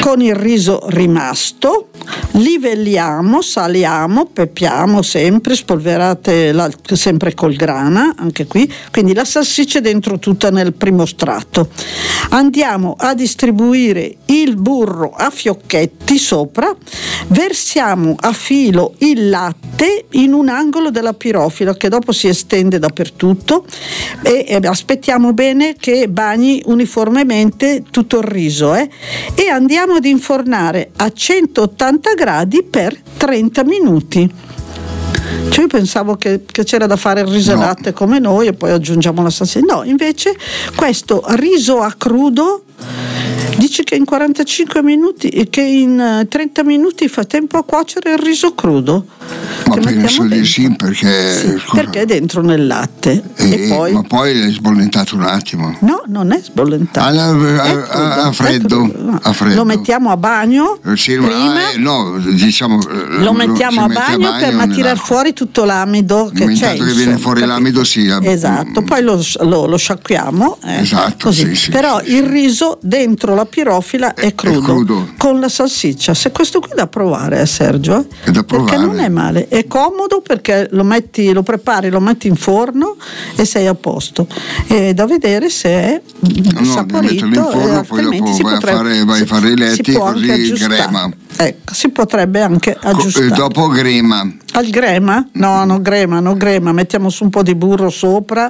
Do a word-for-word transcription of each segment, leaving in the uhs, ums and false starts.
con il riso rimasto, livelliamo, saliamo, pepiamo sempre, spolverate la, sempre col grana, anche qui, quindi la salsiccia è dentro tutta nel primo strato. Andiamo a distribuire il burro a fiocchetti sopra, versiamo a filo il latte in un angolo della pirofila che dopo si estende dappertutto e, e aspettiamo bene che bagni uniformemente tutto il riso eh? E andiamo ad infornare a centottanta gradi per trenta minuti. Cioè io pensavo che, che c'era da fare il riso no. e latte come noi e poi aggiungiamo la salsiccia. No, invece questo riso a crudo dice che in quarantacinque minuti e che in trenta minuti fa tempo a cuocere il riso crudo. Ma penso di sì, perché sì, perché è dentro nel latte e, e poi ma poi l'hai sbollentato un attimo. No, non è sbollentato. Ah, a, a, a, a, freddo, no. a freddo. Lo mettiamo a bagno sì, prima. Eh, no, diciamo lo mettiamo a bagno, a bagno per tirar fuori tutto l'amido che c'è. Intanto che viene fuori capito? L'amido sì. Esatto, poi lo, lo, lo sciacquiamo. Eh, esatto, così. Sì, sì, però sì, il riso dentro la pirofila è, è, crudo, è crudo con la salsiccia. Se questo qui è da provare, eh, Sergio, è da provare. Perché non è male, è comodo perché lo metti, lo prepari, lo metti in forno e sei a posto. È da vedere se è no, saporito, in forno, poi dopo vai, potrebbe, a fare, vai a fare i letti così grema. Ecco, si potrebbe anche aggiustare. E dopo grema. Al grema? No, no grema, no grema, mettiamo su un po' di burro sopra.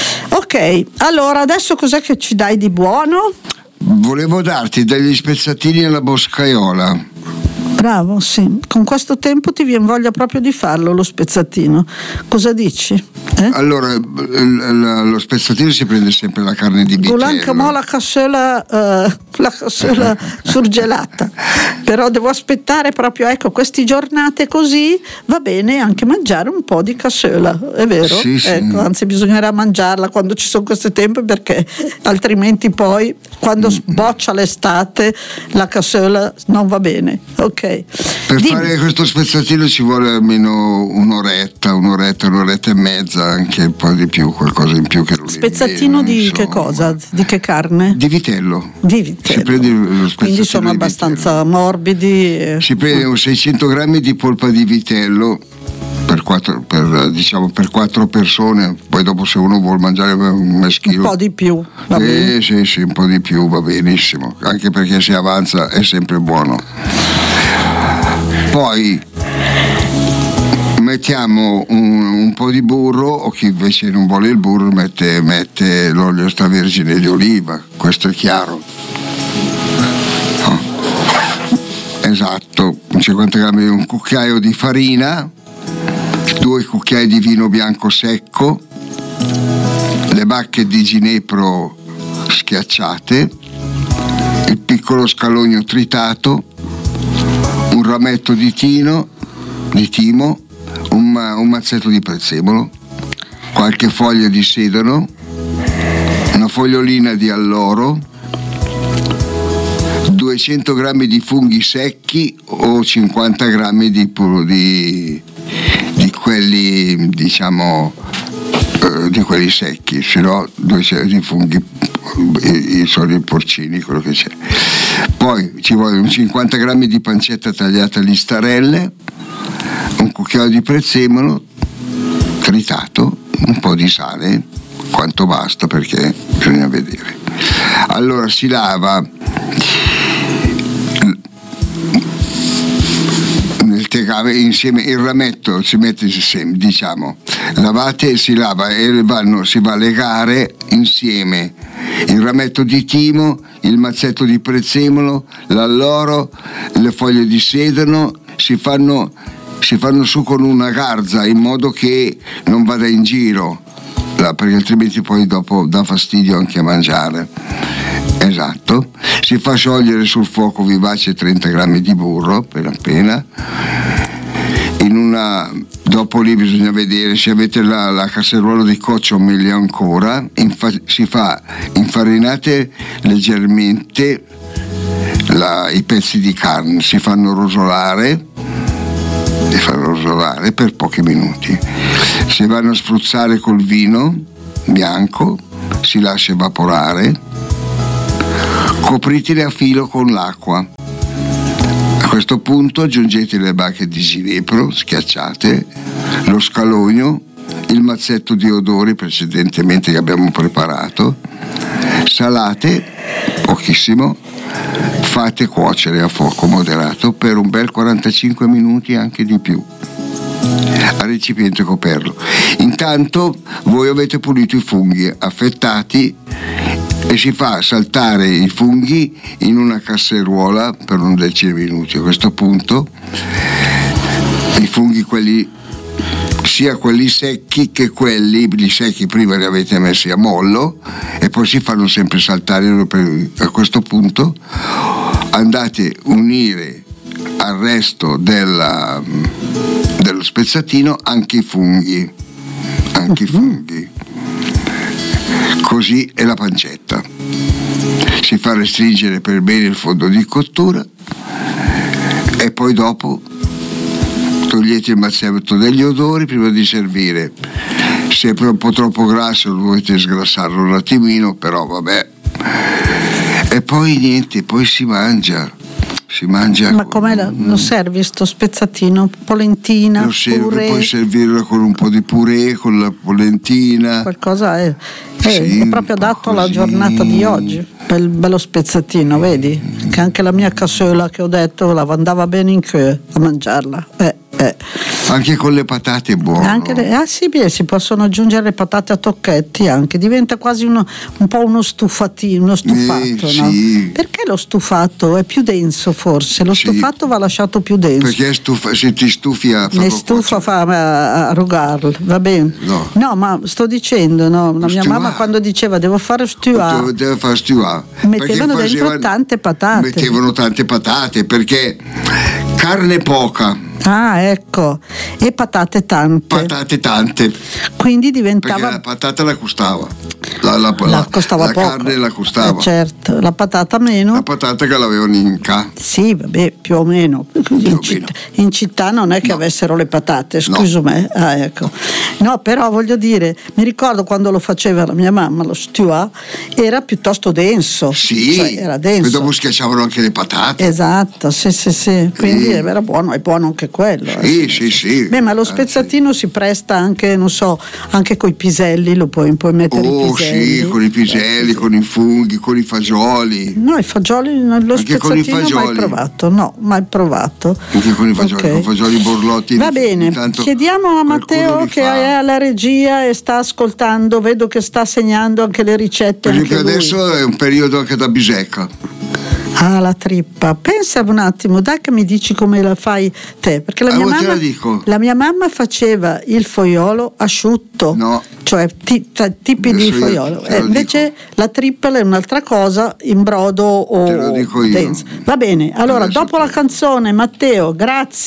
Ok, allora adesso cos'è che ci dai di buono? Volevo darti degli spezzatini alla boscaiola. Bravo, sì. Con questo tempo ti viene voglia proprio di farlo lo spezzatino. Cosa dici? Eh? Allora, lo spezzatino si prende sempre la carne di vitello. Volanca mo la cassola, uh, la cassola surgelata. Però devo aspettare proprio, ecco, queste giornate così va bene anche mangiare un po' di cassola, è vero? Sì, sì. Ecco, anzi bisognerà mangiarla quando ci sono questi tempi perché altrimenti poi quando sboccia l'estate la cassola non va bene. Ok. Per Dimmi. Fare questo spezzatino ci vuole almeno un'oretta, un'oretta, un'oretta e mezza, anche un po' di più, qualcosa in più che lo spezzatino di insomma. Che cosa? Di che carne? Di vitello. Di vitello. Si prende lo quindi sono abbastanza morbidi. E... Si prende un seicento grammi di polpa di vitello per quattro, per, diciamo per quattro persone, poi dopo se uno vuole mangiare un meschino un po' di più va eh, bene. Sì, sì, un po' di più va benissimo, anche perché se avanza è sempre buono. Poi mettiamo un, un po' di burro, o chi invece non vuole il burro mette, mette l'olio extravergine di oliva, questo è chiaro. No. Esatto, cinquanta grammi, un cucchiaio di farina, due cucchiai di vino bianco secco, le bacche di ginepro schiacciate, il piccolo scalogno tritato, un rametto di tino, di timo, un, un mazzetto di prezzemolo, qualche foglia di sedano, una fogliolina di alloro, duecento grammi di funghi secchi o cinquanta grammi di, di, di quelli diciamo eh, di quelli secchi, se no duecento di funghi i, i soliti porcini, quello che c'è. Poi ci vogliono cinquanta grammi di pancetta tagliata a listarelle, un cucchiaio di prezzemolo tritato, un po' di sale, quanto basta perché bisogna vedere. Allora si lava nel tegame insieme il rametto, si mette insieme, diciamo, lavate e si lava e vanno, si va a legare insieme il rametto di timo, il mazzetto di prezzemolo, l'alloro, le foglie di sedano, si fanno, si fanno su con una garza in modo che non vada in giro, perché altrimenti poi dopo dà fastidio anche a mangiare. Esatto, si fa sciogliere sul fuoco vivace trenta grammi di burro appena appena. In una, dopo lì bisogna vedere se avete la, la casseruola di coccio meglio ancora. Infa, si fa infarinate leggermente la, i pezzi di carne, si fanno rosolare, si fanno rosolare per pochi minuti. Si vanno a spruzzare col vino bianco, si lascia evaporare, copriteli a filo con l'acqua questo punto aggiungete le bacche di ginepro schiacciate, lo scalogno, il mazzetto di odori precedentemente che abbiamo preparato, salate pochissimo, fate cuocere a fuoco moderato per un bel quarantacinque minuti, anche di più, a recipiente coperto. Intanto voi avete pulito i funghi affettati e si fa saltare i funghi in una casseruola per un decina di minuti. A questo punto i funghi, quelli sia quelli secchi che quelli li secchi prima li avete messi a mollo e poi si fanno sempre saltare. A questo punto andate a unire al resto della, dello spezzatino anche i funghi anche i funghi così è la pancetta. Si fa restringere per bene il fondo di cottura e poi dopo togliete il mazzetto degli odori prima di servire. Se è un po' troppo grasso dovete sgrassarlo un attimino, però vabbè. E poi niente, poi si mangia. Si mangia. Ma com'è la, lo servi sto spezzatino? Polentina, lo serve, purè? Puoi servirlo con un po' di purè, con la polentina. Qualcosa è, è, Sì, è proprio adatto alla giornata di oggi. Bel, bello spezzatino, vedi? Che anche la mia cassola che ho detto la andava bene in queue a mangiarla. Eh, eh. Anche con le patate è buono. Anche le, ah sì, beh, si possono aggiungere le patate a tocchetti anche, diventa quasi uno, un po' uno stufatino, uno stufato, eh, no? Sì. Perché lo stufato è più denso forse, lo Sì. stufato va lasciato più denso. Perché stufa, se ti stufi a farlo Ne stufa fa, a, a rugarlo, va bene? No. No, ma sto dicendo, no, la mia Stuà. mamma quando diceva devo fare stuà, Deve fare stuà. mettevano Perché dentro facevano- tante patate. Mettevano tante patate perché carne poca, Ah, ecco, e patate tante. patate tante, Quindi perché diventava la patata la costava, la, la, la la- costava la poco. carne la costava, Eh, certo, la patata meno. la patata che l'avevano in ca. Sì, vabbè, più o meno. In, o città, in città non è che No. avessero le patate, No. scusa me. Ah, ecco. No, però voglio dire, mi ricordo quando lo faceva la mia mamma, lo stuà, era piuttosto denso. Sì, Cioè, era poi denso. dopo schiacciavano anche le patate. Esatto, sì, sì, sì. Quindi Sì. era buono, è buono anche quello. Sì, eh, sì, sì. Beh, ma lo Eh, spezzatino si presta anche, non so, anche coi piselli, lo puoi, puoi mettere i Oh piselli. sì, con i piselli, Eh, con i funghi, con i fagioli. No, i fagioli, lo Anche con i spezzatino mai fagioli. provato, no, mai provato. Anche con i fagioli, Ok. con fagioli borlotti. Va bene, intanto chiediamo a qualcuno Matteo li che fa. è alla regia e sta ascoltando, vedo che sta segnando anche le ricette. Per Anche esempio lui. adesso è un periodo anche da bisecca. Ah, la trippa. Pensa un attimo, dai che mi dici come la fai te, perché la Ah, mia, io te mamma, la dico. la mia mamma faceva il fogliolo asciutto, No. cioè ti- t- tipi Adesso di io fogliolo. te lo Eh, invece la trippa è un'altra cosa, in brodo o Te lo dico io. densa. Va bene, allora Adesso dopo te- la canzone, Matteo, grazie.